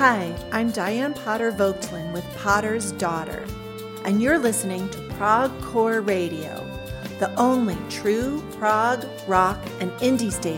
Hi, I'm Diane Potter Vogtlin with Potter's Daughter, and you're listening to Prog Core Radio, the only true prog, rock, and indie station